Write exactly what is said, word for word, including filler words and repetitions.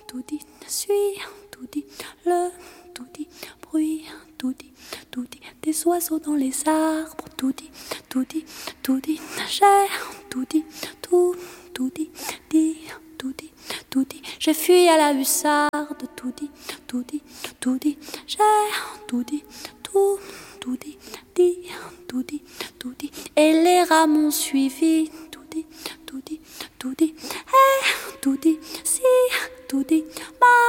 tout dit, suis, tout dit, le, tout dit, bruit, tout dit, tout dit, des oiseaux dans les arbres, tout dit, tout dit, tout dit, j'ai, tout dit, tout, tout dit, dit, tout dit, tout dit, j'ai fui à la hussarde, tout dit, tout dit, tout dit, j'ai, tout dit, tout, tout dit, dit, tout dit, tout dit, et les rats m'ont suivi, tout dit, tout dit, tout dit, eh, tout dit, si, tout dit, ma.